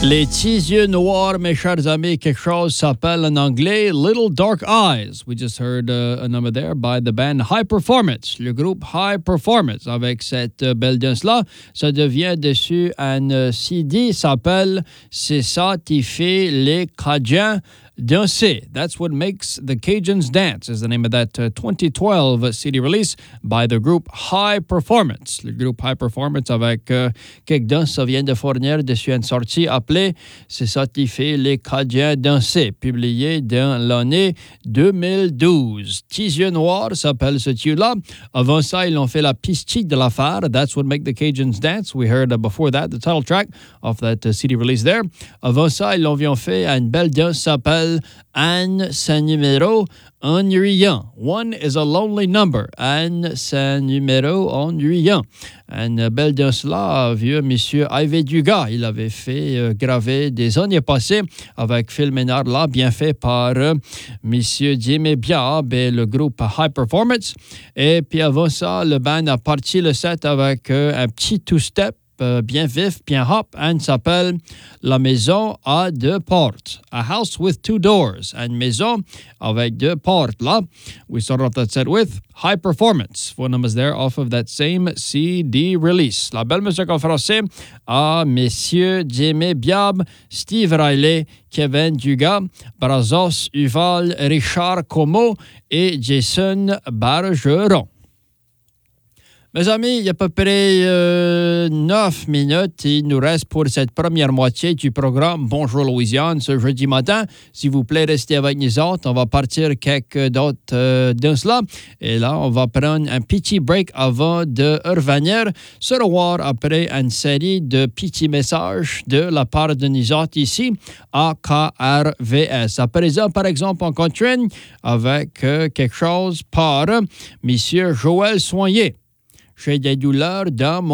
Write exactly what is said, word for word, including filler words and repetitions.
Les petits yeux noirs, mes chers amis, quelque chose s'appelle en anglais Little Dark Eyes. We just heard uh, a number there by the band High Performance, le groupe High Performance. Avec cette uh, belle danse-là, ça devient dessus un uh, C D, s'appelle C'est ça qui fait les Cajuns danser. That's what makes the Cajuns dance is the name of that uh, twenty twelve C D release by the group High Performance. Le groupe High Performance avec uh, quelques danses, ça vient de fournir dessus une sortie appelée C'est ça qui fait les Cajuns danser, publié dans l'année deux mille douze. Petits yeux noirs s'appelle ce tune-là. Avant ça, ils ont fait la pistique de l'affaire. That's what make the Cajuns dance. We heard uh, before that the title track of that uh, C D release there. Avant ça, ils ont fait une belle danse s'appelle Anne, c'est numéro ennuyant. One is a lonely number. Anne, c'est numéro ennuyant. Une belle danse-là, vieux monsieur Ivy Dugas. Il avait fait euh, graver des années passées avec Phil Ménard, là, bien fait par euh, monsieur Jimmy Biab et le groupe High Performance. Et puis avant ça, le band a parti le set avec euh, un petit two-step. Euh, bien vif, bien hop, and s'appelle La Maison à deux portes. A House with Two Doors. Une maison avec deux portes. Là, we started off that set with High Performance. Phone numbers there off of that same C D release. La belle musique en français à messieurs Jimmy Biab, Steve Riley, Kevin Dugas, Brazos Uval, Richard Como et Jason Bergeron. Mes amis, il y a à peu près euh, neuf minutes. Il nous reste pour cette première moitié du programme Bonjour Louisiane ce jeudi matin. S'il vous plaît, restez avec nous autres. On va partir quelques d'autres euh, danses là. Et là, on va prendre un petit break avant de revenir. Se revoir après une série de petits messages de la part de nous autres ici à K R V S. À présent, par exemple, on continue avec euh, quelque chose par euh, M. Joël Soigné. J'ai des douleurs dans mon